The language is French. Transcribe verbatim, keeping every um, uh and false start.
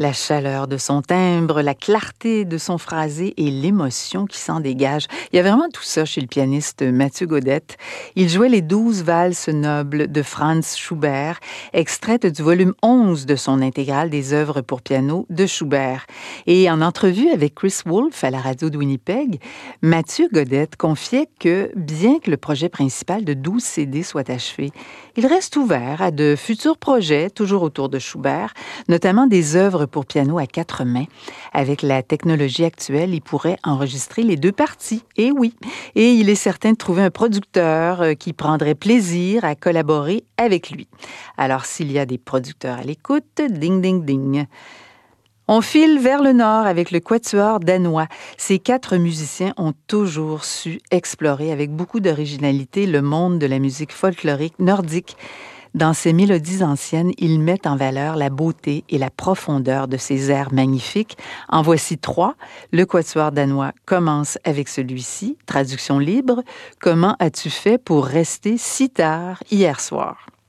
La chaleur de son timbre, la clarté de son phrasé et l'émotion qui s'en dégage. Il y a vraiment tout ça chez le pianiste Mathieu Godette. Il jouait les douze valses nobles de Franz Schubert, extraites du volume onze de son intégrale des œuvres pour piano de Schubert. Et en entrevue avec Chris Wolf à la radio de Winnipeg, Mathieu Godette confiait que, bien que le projet principal de douze C D soit achevé, il reste ouvert à de futurs projets, toujours autour de Schubert, notamment des œuvres pour piano à quatre mains. Avec la technologie actuelle, il pourrait enregistrer les deux parties. Et oui, et il est certain de trouver un producteur qui prendrait plaisir à collaborer avec lui. Alors, s'il y a des producteurs à l'écoute, ding, ding, ding. On file vers le nord avec le quatuor danois. Ces quatre musiciens ont toujours su explorer avec beaucoup d'originalité le monde de la musique folklorique nordique. Dans ces mélodies anciennes, ils mettent en valeur la beauté et la profondeur de ces airs magnifiques. En voici trois. Le quatuor danois commence avec celui-ci. Traduction libre. Comment as-tu fait pour rester si tard hier soir?